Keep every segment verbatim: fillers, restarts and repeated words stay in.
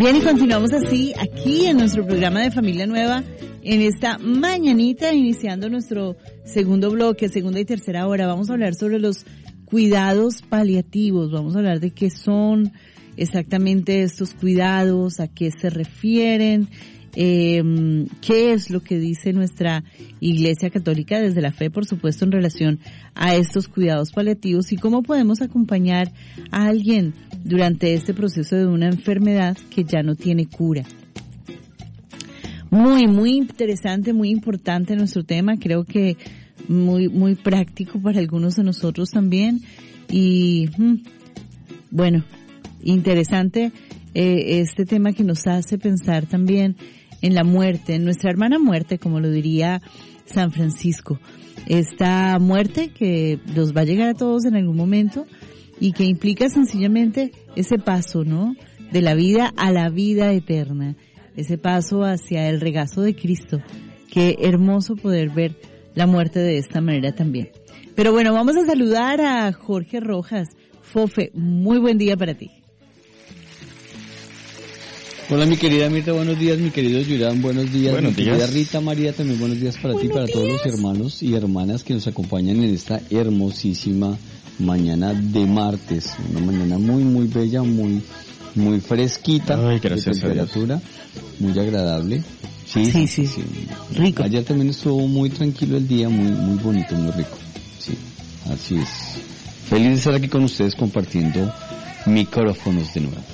Bien, y continuamos así aquí en nuestro programa de Familia Nueva en esta mañanita, iniciando nuestro segundo bloque, segunda y tercera hora. Vamos a hablar sobre los cuidados paliativos, vamos a hablar de qué son exactamente estos cuidados, a qué se refieren, eh, qué es lo que dice nuestra Iglesia Católica desde la fe, por supuesto, en relación a estos cuidados paliativos y cómo podemos acompañar a alguien durante este proceso de una enfermedad que ya no tiene cura. Muy, muy interesante, muy importante nuestro tema, creo que muy, muy práctico para algunos de nosotros también y, bueno, interesante eh, este tema que nos hace pensar también en la muerte, en nuestra hermana muerte, como lo diría San Francisco. Esta muerte que nos va a llegar a todos en algún momento y que implica sencillamente ese paso, ¿no?, de la vida a la vida eterna, ese paso hacia el regazo de Cristo. Qué hermoso poder ver la muerte de esta manera también. Pero bueno, vamos a saludar a Jorge Rojas. Fofe, muy buen día para ti. Hola mi querida Mirta, buenos días, mi querido Yurán, buenos días, buenos mi días. querida Rita, María, también buenos días para buenos ti, para días. todos los hermanos y hermanas que nos acompañan en esta hermosísima mañana de martes, una mañana muy muy bella, muy muy fresquita. Ay, de gracias a Dios. temperatura, muy agradable. Sí, Sí, sí, sí, rico. Ayer también estuvo muy tranquilo el día, muy muy bonito, muy rico. Sí, así es. Feliz de estar aquí con ustedes compartiendo micrófonos de nuevo.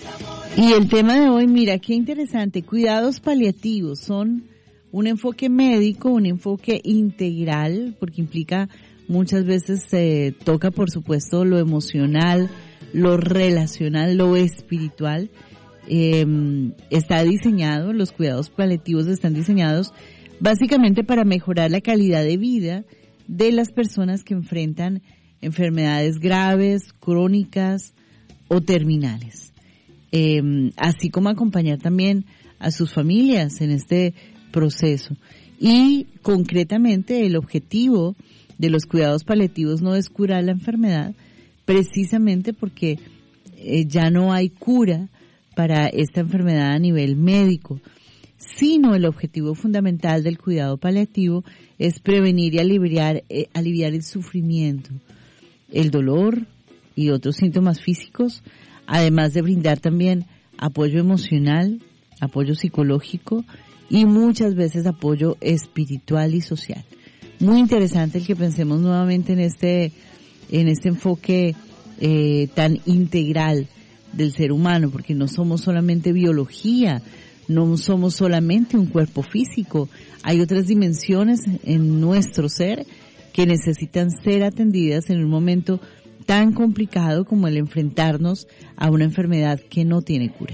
Y el tema de hoy, mira, qué interesante, cuidados paliativos son un enfoque médico, un enfoque integral, porque implica muchas veces se eh, toca por supuesto lo emocional, lo relacional, lo espiritual. Eh, está diseñado, los cuidados paliativos están diseñados básicamente para mejorar la calidad de vida de las personas que enfrentan enfermedades graves, crónicas o terminales. Eh, así como acompañar también a sus familias en este proceso. Y concretamente el objetivo de los cuidados paliativos no es curar la enfermedad, precisamente porque eh, ya no hay cura para esta enfermedad a nivel médico, sino el objetivo fundamental del cuidado paliativo es prevenir y aliviar, eh, aliviar el sufrimiento, el dolor y otros síntomas físicos, además de brindar también apoyo emocional, apoyo psicológico y muchas veces apoyo espiritual y social. Muy interesante el que pensemos nuevamente en este, en este enfoque eh, tan integral del ser humano, porque no somos solamente biología, no somos solamente un cuerpo físico, hay otras dimensiones en nuestro ser que necesitan ser atendidas en un momento tan complicado como el enfrentarnos a una enfermedad que no tiene cura.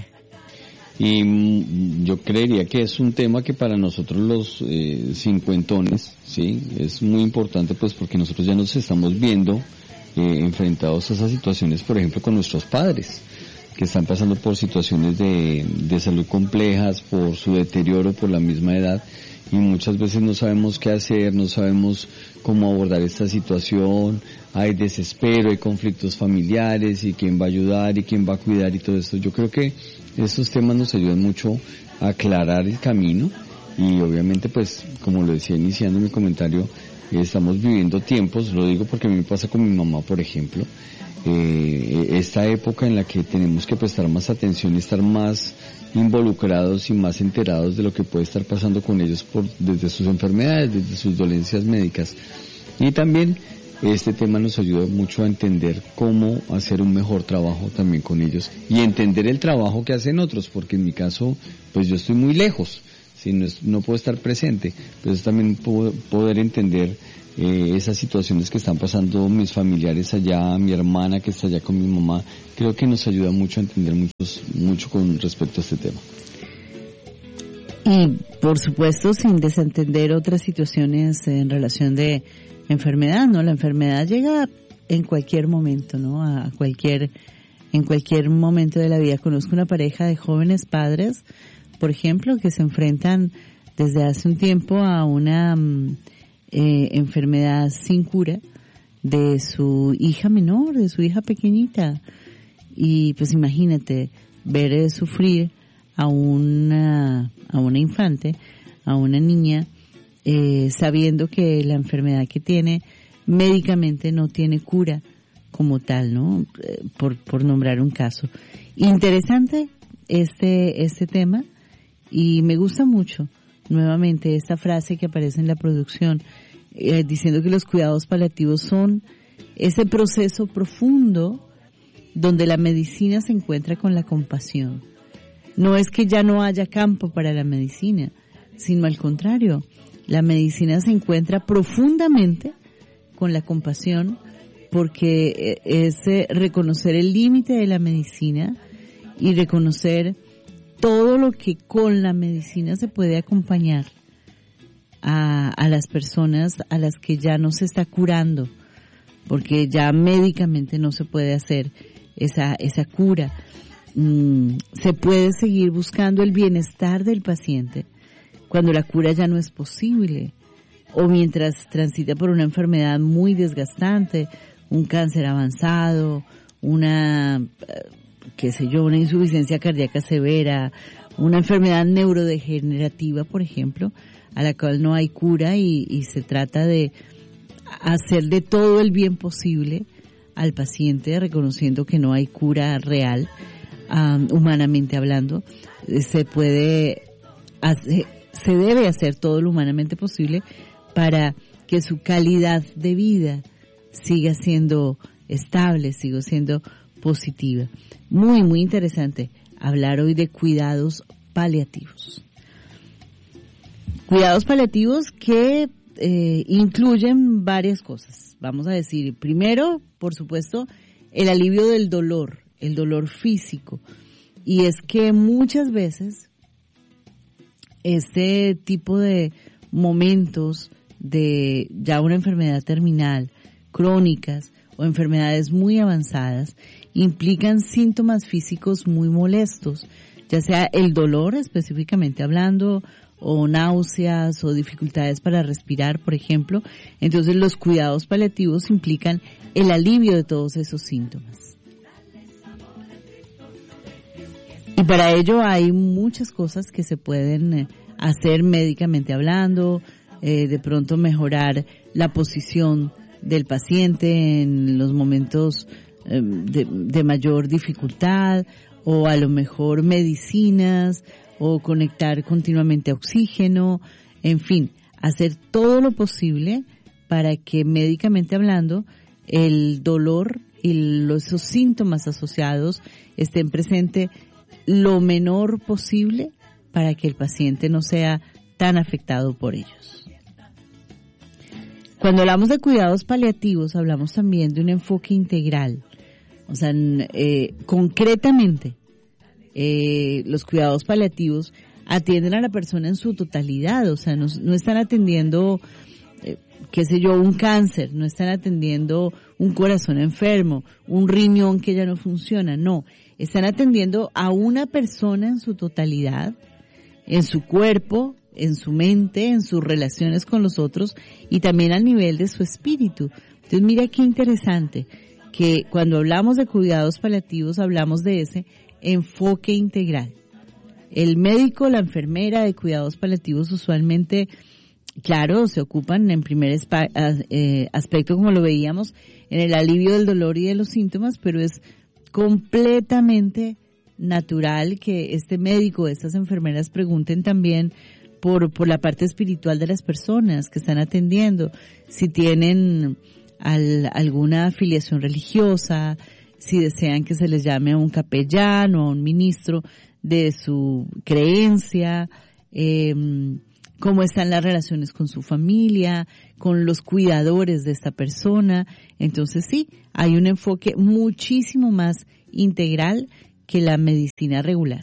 Y yo creería que es un tema que para nosotros los eh, cincuentones, sí, es muy importante, pues porque nosotros ya nos estamos viendo eh, enfrentados a esas situaciones, por ejemplo, con nuestros padres, que están pasando por situaciones de, de salud complejas, por su deterioro, por la misma edad, y muchas veces no sabemos qué hacer, no sabemos cómo abordar esta situación, hay desespero, hay conflictos familiares, y quién va a ayudar, y quién va a cuidar, y todo esto. Yo creo que estos temas nos ayudan mucho a aclarar el camino, y obviamente, pues, como lo decía iniciando mi comentario, eh, estamos viviendo tiempos, lo digo porque a mí me pasa con mi mamá, por ejemplo, eh, esta época en la que tenemos que prestar más atención y estar más involucrados y más enterados de lo que puede estar pasando con ellos por desde sus enfermedades, desde sus dolencias médicas. Y también este tema nos ayuda mucho a entender cómo hacer un mejor trabajo también con ellos y entender el trabajo que hacen otros, porque en mi caso, pues yo estoy muy lejos, si no, es, no puedo estar presente, pero es también puedo, poder entender eh, esas situaciones que están pasando mis familiares allá, mi hermana que está allá con mi mamá. Creo que nos ayuda mucho a entender muchos, mucho con respecto a este tema. Y por supuesto sin desentender otras situaciones en relación de enfermedad, ¿no? La enfermedad llega en cualquier momento, ¿no? A cualquier, en cualquier momento de la vida. Conozco una pareja de jóvenes padres, por ejemplo, que se enfrentan desde hace un tiempo a una eh, enfermedad sin cura de su hija menor, de su hija pequeñita. Y pues imagínate, ver eh, sufrir a una, a una infante, a una niña, eh, sabiendo que la enfermedad que tiene médicamente no tiene cura como tal, ¿no? Eh, por, por nombrar un caso. Interesante este, este tema, y me gusta mucho nuevamente esta frase que aparece en la producción, eh, diciendo que los cuidados paliativos son ese proceso profundo donde la medicina se encuentra con la compasión. No es que ya no haya campo para la medicina, sino al contrario, la medicina se encuentra profundamente con la compasión, porque es reconocer el límite de la medicina y reconocer todo lo que con la medicina se puede acompañar a, a las personas a las que ya no se está curando, porque ya médicamente no se puede hacer esa, esa cura. Mm, se puede seguir buscando el bienestar del paciente cuando la cura ya no es posible, o mientras transita por una enfermedad muy desgastante, un cáncer avanzado, una, qué sé yo, una insuficiencia cardíaca severa, una enfermedad neurodegenerativa, por ejemplo, a la cual no hay cura, y, y se trata de hacer de todo el bien posible al paciente, reconociendo que no hay cura real, um, humanamente hablando. Se puede hacer, se debe hacer todo lo humanamente posible para que su calidad de vida siga siendo estable, siga siendo positiva. Muy, muy interesante hablar hoy de cuidados paliativos. Cuidados paliativos que eh, incluyen varias cosas. Vamos a decir, primero, por supuesto, el alivio del dolor, el dolor físico. Y es que muchas veces este tipo de momentos de ya una enfermedad terminal, crónicas o enfermedades muy avanzadas, implican síntomas físicos muy molestos, ya sea el dolor específicamente hablando, o náuseas o dificultades para respirar, por ejemplo. Entonces los cuidados paliativos implican el alivio de todos esos síntomas. Y para ello hay muchas cosas que se pueden hacer médicamente hablando, eh, de pronto mejorar la posición del paciente en los momentos eh, de, de mayor dificultad, o a lo mejor medicinas, o conectar continuamente a oxígeno, en fin, hacer todo lo posible para que médicamente hablando el dolor y los, esos síntomas asociados estén presentes lo menor posible para que el paciente no sea tan afectado por ellos. Cuando hablamos de cuidados paliativos, hablamos también de un enfoque integral. O sea, eh, concretamente, eh, los cuidados paliativos atienden a la persona en su totalidad. O sea, no, no están atendiendo, eh, qué sé yo, un cáncer, no están atendiendo un corazón enfermo, un riñón que ya no funciona, no. Están atendiendo a una persona en su totalidad, en su cuerpo, en su mente, en sus relaciones con los otros y también al nivel de su espíritu. Entonces mira qué interesante que cuando hablamos de cuidados paliativos hablamos de ese enfoque integral. El médico, la enfermera de cuidados paliativos usualmente, claro, se ocupan en primer espa- eh, aspecto, como lo veíamos, en el alivio del dolor y de los síntomas, pero es completamente natural que este médico, estas enfermeras pregunten también por, por la parte espiritual de las personas que están atendiendo, si tienen al, alguna afiliación religiosa, si desean que se les llame a un capellán o a un ministro de su creencia, eh, cómo están las relaciones con su familia, con los cuidadores de esta persona. Entonces sí, hay un enfoque muchísimo más integral que la medicina regular.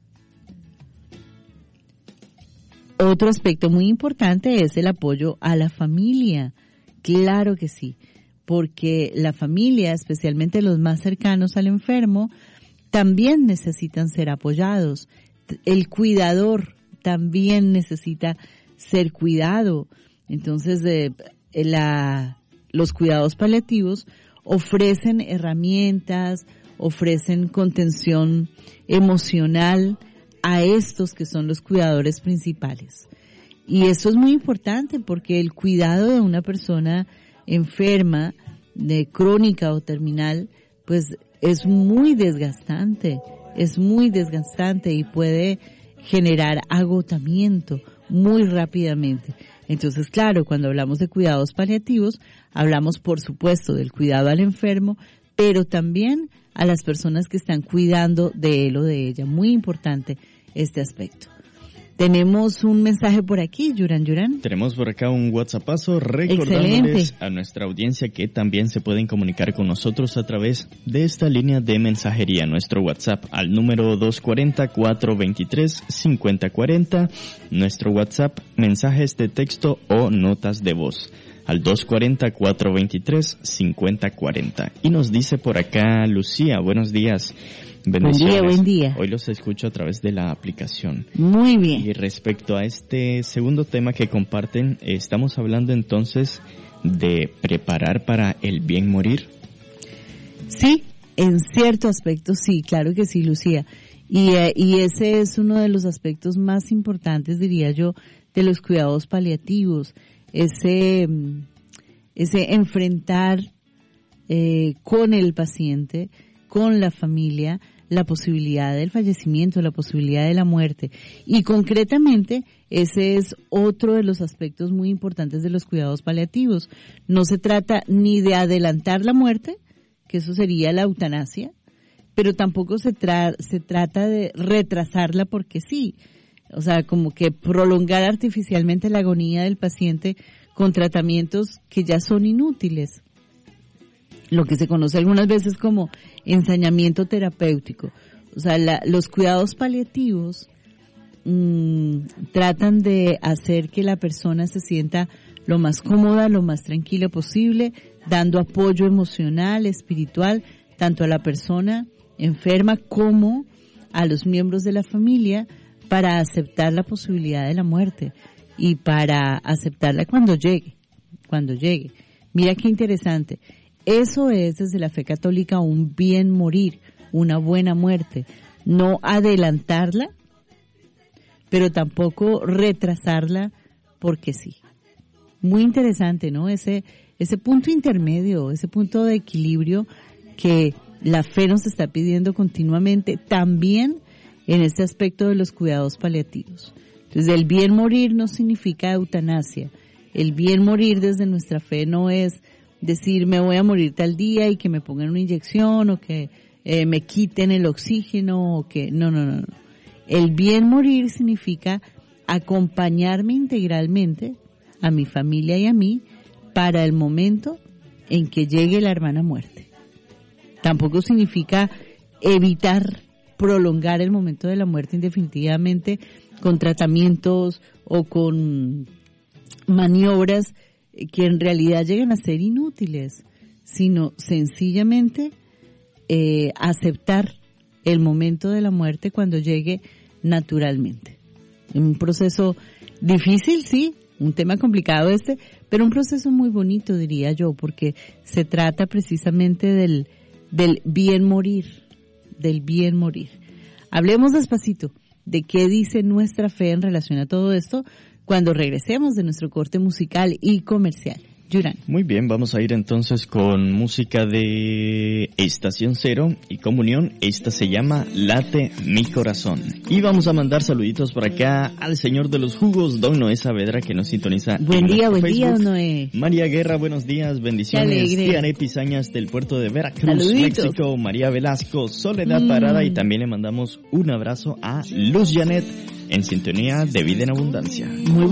Otro aspecto muy importante es el apoyo a la familia. Claro que sí, porque la familia, especialmente los más cercanos al enfermo, también necesitan ser apoyados. El cuidador también necesita ser cuidado. Entonces, eh, la, los cuidados paliativos ofrecen herramientas, ofrecen contención emocional a estos que son los cuidadores principales. Y esto es muy importante porque el cuidado de una persona enferma, de crónica o terminal, pues es muy desgastante, es muy desgastante y puede generar agotamiento muy rápidamente. Entonces, claro, cuando hablamos de cuidados paliativos, hablamos por supuesto del cuidado al enfermo, pero también a las personas que están cuidando de él o de ella. Muy importante este aspecto. Tenemos un mensaje por aquí, Yuran Yuran. Tenemos por acá un WhatsAppazo recordándoles a nuestra audiencia que también se pueden comunicar con nosotros a través de esta línea de mensajería, nuestro WhatsApp al número dos cuatro cero, cuatro dos tres, cinco cero cuatro cero, nuestro WhatsApp, mensajes de texto o notas de voz al dos cuatro cero, cuatro dos tres, cinco cero cuatro cero. Y nos dice por acá Lucía, buenos días. Bendiciones. Buen día, buen día. Hoy los escucho a través de la aplicación. Muy bien. Y respecto a este segundo tema que comparten, estamos hablando entonces de preparar para el bien morir. Sí, en cierto aspecto sí, claro que sí, Lucía. Y, eh, y ese es uno de los aspectos más importantes, diría yo, de los cuidados paliativos. Ese, ese enfrentar eh, con el paciente, con la familia, la posibilidad del fallecimiento, la posibilidad de la muerte. Y concretamente, ese es otro de los aspectos muy importantes de los cuidados paliativos. No se trata ni de adelantar la muerte, que eso sería la eutanasia, pero tampoco se, tra- se trata de retrasarla porque sí. O sea, como que prolongar artificialmente la agonía del paciente con tratamientos que ya son inútiles. Lo que se conoce algunas veces como ensañamiento terapéutico. O sea, la, los cuidados paliativos mmm, tratan de hacer que la persona se sienta lo más cómoda, lo más tranquila posible, dando apoyo emocional, espiritual, tanto a la persona enferma como a los miembros de la familia, para aceptar la posibilidad de la muerte y para aceptarla cuando llegue, cuando llegue. Mira qué interesante. Eso es desde la fe católica un bien morir, una buena muerte. No adelantarla, pero tampoco retrasarla porque sí. Muy interesante, ¿no? Ese, ese punto intermedio, ese punto de equilibrio que la fe nos está pidiendo continuamente, también en este aspecto de los cuidados paliativos. Entonces, el bien morir no significa eutanasia. El bien morir desde nuestra fe no es decir me voy a morir tal día y que me pongan una inyección o que eh, me quiten el oxígeno o que no, no, no, no. El bien morir significa acompañarme integralmente a mi familia y a mí para el momento en que llegue la hermana muerte. Tampoco significa evitar prolongar el momento de la muerte indefinitivamente con tratamientos o con maniobras que en realidad llegan a ser inútiles, sino sencillamente eh, aceptar el momento de la muerte cuando llegue naturalmente. Un proceso difícil, sí, un tema complicado este, pero un proceso muy bonito, diría yo, porque se trata precisamente del, del bien morir, del bien morir. Hablemos despacito de qué dice nuestra fe en relación a todo esto cuando regresemos de nuestro corte musical y comercial. Yuran. Muy bien, vamos a ir entonces con música de Estación Cero y Comunión. Esta se llama Late Mi Corazón. Y vamos a mandar saluditos por acá al señor de los jugos, don Noé Saavedra, que nos sintoniza. Buen en día, buen Facebook. día, don Noé. María Guerra, buenos días, bendiciones. Tiané Pisañas del puerto de Veracruz, Saluditos. México. María Velasco, Soledad Mm. Parada, y también le mandamos un abrazo a Luz Janet en sintonía de Vida en Abundancia. Muy